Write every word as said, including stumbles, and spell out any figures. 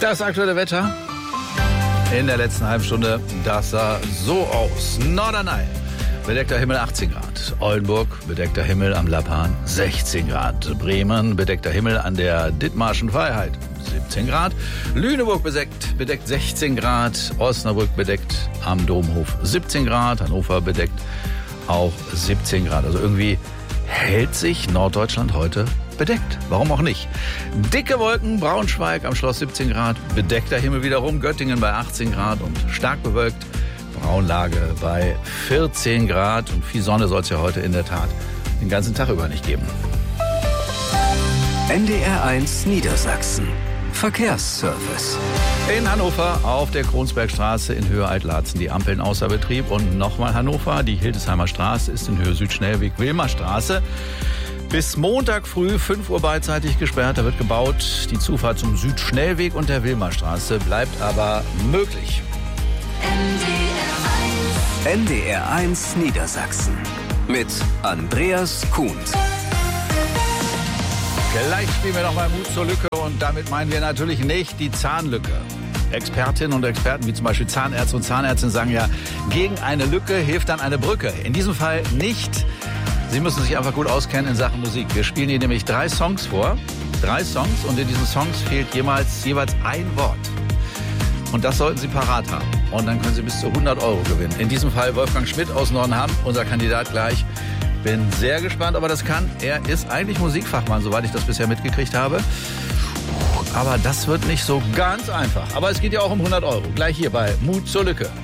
Das aktuelle Wetter in der letzten halben Stunde, das sah so aus. Norderney, bedeckter Himmel achtzehn Grad. Oldenburg, bedeckter Himmel am Lappan sechzehn Grad. Bremen, bedeckter Himmel an der Dithmarschen Freiheit siebzehn Grad. Lüneburg bedeckt, bedeckt sechzehn Grad. Osnabrück bedeckt am Domhof siebzehn Grad. Hannover bedeckt auch siebzehn Grad. Also irgendwie hält sich Norddeutschland heute bedeckt. Warum auch nicht? Dicke Wolken, Braunschweig am Schloss siebzehn Grad, bedeckter Himmel wiederum, Göttingen bei achtzehn Grad und stark bewölkt, Braunlage bei vierzehn Grad. Und viel Sonne soll es ja heute in der Tat den ganzen Tag über nicht geben. N D R eins Niedersachsen. Verkehrsservice. In Hannover auf der Kronsbergstraße in Höhe Altlatzen die Ampeln außer Betrieb. Und nochmal Hannover, die Hildesheimer Straße ist in Höhe Südschnellweg Wilmerstraße. Bis Montag früh fünf Uhr beidseitig gesperrt. Da wird gebaut. Die Zufahrt zum Südschnellweg und der Wilmerstraße bleibt aber möglich. N D R eins Niedersachsen mit Andreas Kuhns. Gleich spielen wir nochmal Mut zur Lücke und damit meinen wir natürlich nicht die Zahnlücke. Expertinnen und Experten wie zum Beispiel Zahnärzte und Zahnärztinnen sagen ja, gegen eine Lücke hilft dann eine Brücke. In diesem Fall nicht. Sie müssen sich einfach gut auskennen in Sachen Musik. Wir spielen hier nämlich drei Songs vor. Drei Songs und in diesen Songs fehlt jeweils, jeweils ein Wort. Und das sollten Sie parat haben. Und dann können Sie bis zu hundert Euro gewinnen. In diesem Fall Wolfgang Schmidt aus Nordenham, unser Kandidat gleich. Bin sehr gespannt, ob er das kann. Er ist eigentlich Musikfachmann, soweit ich das bisher mitgekriegt habe. Aber das wird nicht so ganz einfach. Aber es geht ja auch um hundert Euro. Gleich hier bei Mut zur Lücke.